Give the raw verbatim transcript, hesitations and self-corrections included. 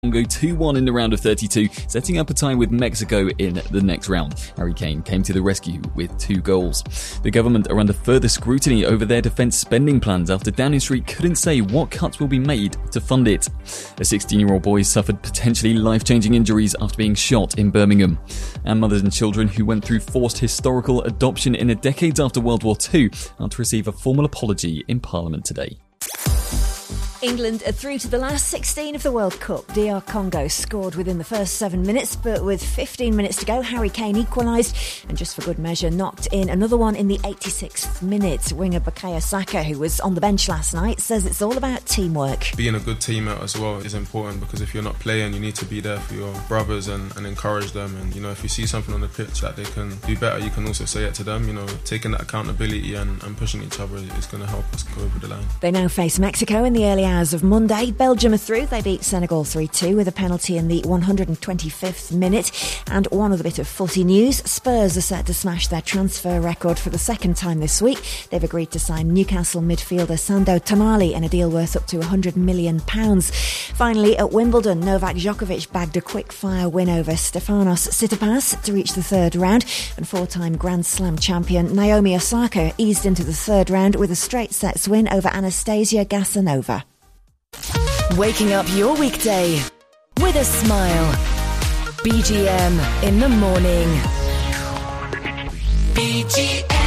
Congo two one in the round of thirty-two, setting up a tie with Mexico in the next round. Harry Kane came to the rescue with two goals. The government are under further scrutiny over their defence spending plans after Downing Street couldn't say what cuts will be made to fund it. A sixteen-year-old boy suffered potentially life-changing injuries after being shot in Birmingham. And mothers and children who went through forced historical adoption in the decades after World War Two are to receive a formal apology in Parliament today. England are through to the last sixteen of the World Cup. D R Congo scored within the first seven minutes, but with fifteen minutes to go, Harry Kane equalised and just for good measure knocked in another one in the eighty-sixth minute. Winger Bukayo Saka, who was on the bench last night, says it's all about teamwork. Being a good teammate as well is important, because if you're not playing, you need to be there for your brothers and, and encourage them. And, you know, if you see something on the pitch that they can do better, you can also say it to them. You know, taking that accountability and, and pushing each other is going to help us go over the line. They now face Mexico in the early hours of Monday. Belgium are through. They beat Senegal three two with a penalty in the one hundred twenty-fifth minute. And one other bit of footy news, Spurs are set to smash their transfer record for the second time this week. They've agreed to sign Newcastle midfielder Sando Tonali in a deal worth up to one hundred million pounds. Finally, at Wimbledon, Novak Djokovic bagged a quick-fire win over Stefanos Tsitsipas to reach the third round, and four-time Grand Slam champion Naomi Osaka eased into the third round with a straight sets win over Anastasia Gasanova. Waking up your weekday with a smile. B G M in the morning. B G M.